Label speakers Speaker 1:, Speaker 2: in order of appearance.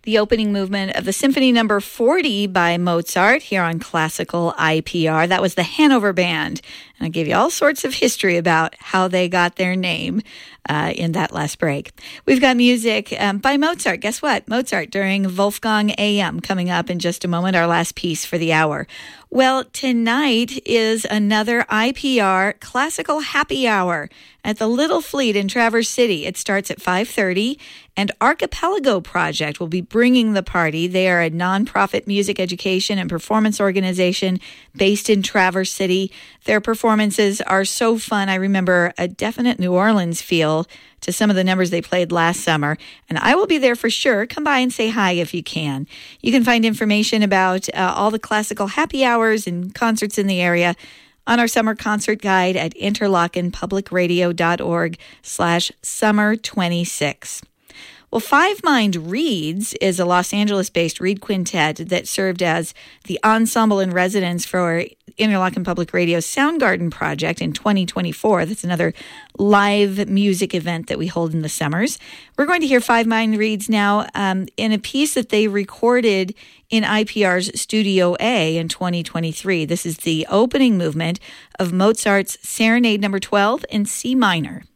Speaker 1: the opening movement of the Symphony Number 40 by Mozart here on Classical IPR. That was the Hanover Band. And I gave you all sorts of history about how they got their name in that last break. We've got music by Mozart. Guess what? Mozart during Wolfgang AM coming up in just a moment, our last piece for the hour. Well, tonight is another IPR Classical Happy Hour at the Little Fleet in Traverse City. It starts at 5:30, and Archipelago Project will be bringing the party. They are a nonprofit music education and performance organization based in Traverse City. Their performances are so fun. I remember a definite New Orleans feel to some of the numbers they played last summer, and I will be there for sure. Come by and say hi if you can. You can find information about all the classical happy hours and concerts in the area on our summer concert guide at interlockenpublicradio.org/summer26. Well, Five Mind Reeds is a Los Angeles-based reed quintet that served as the ensemble in residence for Interlochen Public Radio's Soundgarden project in 2024. That's another live music event that we hold in the summers. We're going to hear Five Mind Reeds now in a piece that they recorded in IPR's Studio A in 2023. This is the opening movement of Mozart's Serenade Number 12 in C minor.